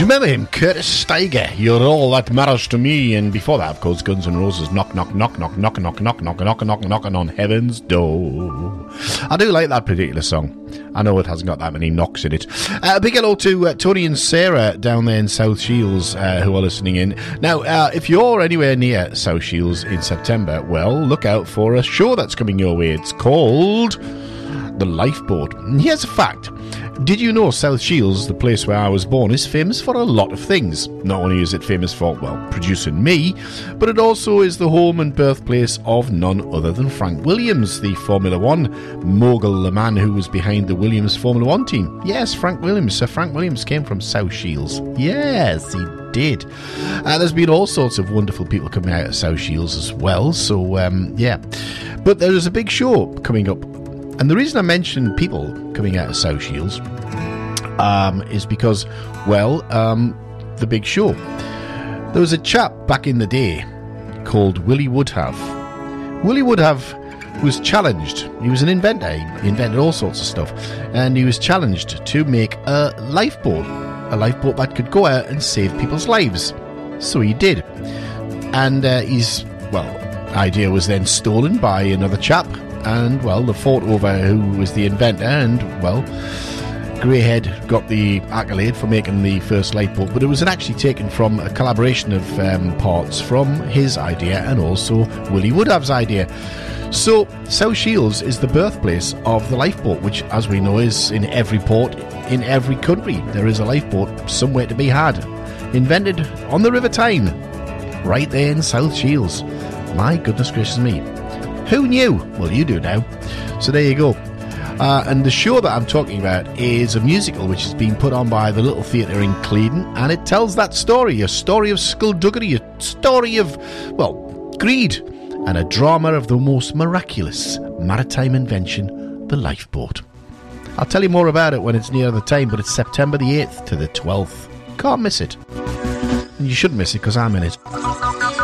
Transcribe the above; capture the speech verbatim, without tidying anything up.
you remember him? Curtis Steiger, You're All That Matters to Me. And before that, of course, Guns N' Roses, Knock, Knock, Knock, Knock, Knock, Knock, Knock, Knock, Knock, Knock, Knocking on Heaven's Door. I do like that particular song. I know it hasn't got that many knocks in it. Uh, a big hello to uh, Tony and Sarah down there in South Shields uh, who are listening in. Now, uh, if you're anywhere near South Shields in September, well, look out for a show that's coming your way. It's called The Lifeboat. And here's a fact. Did you know South Shields, the place where I was born, is famous for a lot of things? Not only is it famous for, well, producing me, but it also is the home and birthplace of none other than Frank Williams, the Formula One mogul, the man who was behind the Williams Formula One team. Yes, Frank Williams. Sir Frank Williams came from South Shields. Yes, he did. Uh, there's been all sorts of wonderful people coming out of South Shields as well, so, um, yeah. But there is a big show coming up. And the reason I mention people coming out of South Shields um, is because, well, um, the big show. There was a chap back in the day called Willie Woodhave. Willie Woodhave was challenged. He was an inventor. He invented all sorts of stuff. And he was challenged to make a lifeboat. A lifeboat that could go out and save people's lives. So he did. And uh, his, well, idea was then stolen by another chap. And, well, they fought over who was the inventor, and, well, Greyhead got the accolade for making the first lifeboat, but it was actually taken from a collaboration of um, parts from his idea and also Willie Woodhave's idea. So, South Shields is the birthplace of the lifeboat, which, as we know, is in every port, in every country. There is a lifeboat somewhere to be had. Invented on the River Tyne, right there in South Shields. My goodness gracious me. Who knew? Well, you do now. So there you go. Uh, and the show that I'm talking about is a musical which has been put on by the Little Theatre in Clevedon, and it tells that story, a story of skullduggery, a story of, well, greed, and a drama of the most miraculous maritime invention, the lifeboat. I'll tell you more about it when it's near the time, but it's September the eighth to the twelfth. Can't miss it. And you shouldn't miss it because I'm in it.